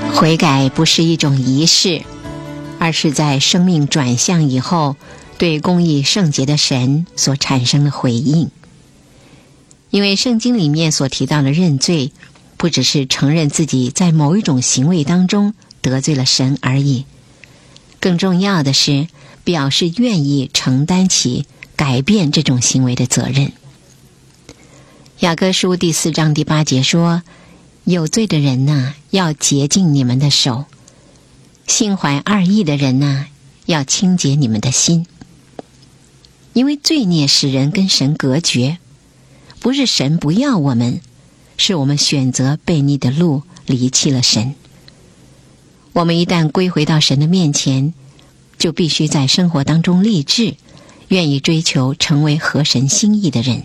悔改不是一种仪式，而是在生命转向以后，对公义圣洁的神所产生的回应。因为圣经里面所提到的认罪，不只是承认自己在某一种行为当中得罪了神而已，更重要的是表示愿意承担起改变这种行为的责任。雅各书第4章第8节说，有罪的人呐，要洁净你们的手；心怀二意的人呐，要清洁你们的心。因为罪孽使人跟神隔绝，不是神不要我们，是我们选择悖逆的路，离弃了神。我们一旦归回到神的面前，就必须在生活当中立志，愿意追求成为合神心意的人。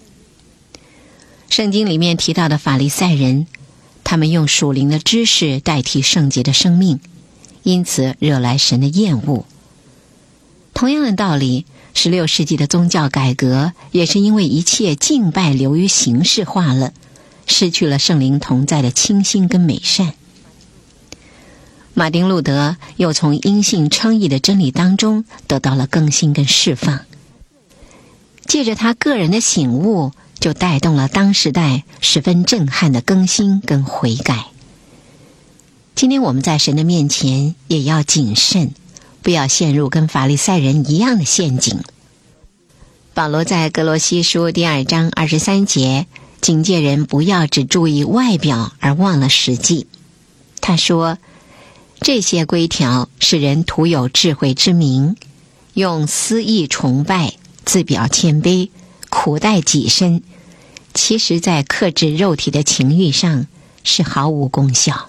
圣经里面提到的法利赛人，他们用属灵的知识代替圣洁的生命，因此惹来神的厌恶。同样的道理，16世纪的宗教改革也是因为一切敬拜流于形式化了，失去了圣灵同在的清新跟美善。马丁路德又从因信称义的真理当中得到了更新跟释放，借着他个人的醒悟，就带动了当时代十分震撼的更新跟悔改。今天我们在神的面前也要谨慎，不要陷入跟法利赛人一样的陷阱。保罗在哥罗西书第2章23节警戒人不要只注意外表而忘了实际。他说，这些规条使人徒有智慧之名，用私意崇拜，自表谦卑，苦待己身，其实在克制肉体的情欲上是毫无功效。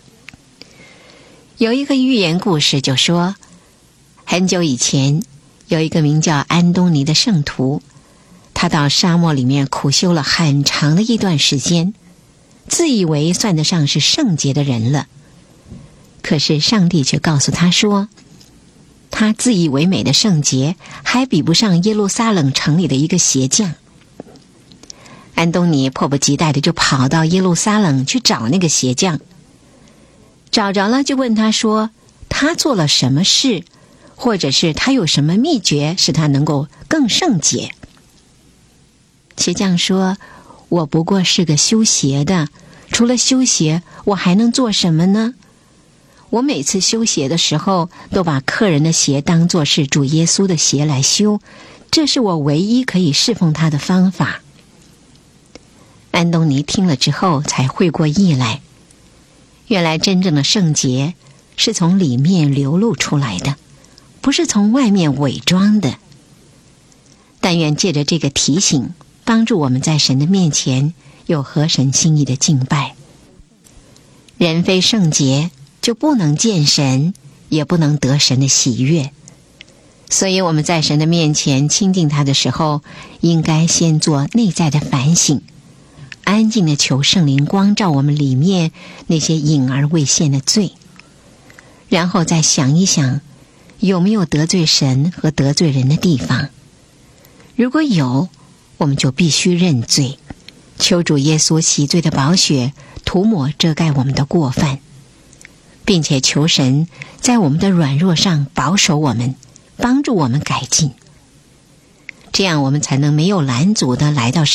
有一个寓言故事就说，很久以前有一个名叫安东尼的圣徒，他到沙漠里面苦修了很长的一段时间，自以为算得上是圣洁的人了。可是上帝却告诉他说，他自以为美的圣洁还比不上耶路撒冷城里的一个鞋匠。安东尼迫不及待地就跑到耶路撒冷去找那个鞋匠，找着了就问他说，他做了什么事，或者是他有什么秘诀使他能够更圣洁。鞋匠说，我不过是个修鞋的，除了修鞋我还能做什么呢？我每次修鞋的时候都把客人的鞋当作是主耶稣的鞋来修，这是我唯一可以侍奉他的方法。安东尼听了之后才会过意来，原来真正的圣洁是从里面流露出来的，不是从外面伪装的。但愿借着这个提醒，帮助我们在神的面前有合神心意的敬拜。人非圣洁，就不能见神，也不能得神的喜悦。所以我们在神的面前亲近他的时候，应该先做内在的反省，安静地求圣灵光照我们里面那些隐而未现的罪，然后再想一想，有没有得罪神和得罪人的地方。如果有，我们就必须认罪，求主耶稣洗罪的宝血涂抹遮盖我们的过犯，并且求神在我们的软弱上保守我们，帮助我们改进。这样我们才能没有拦阻地来到神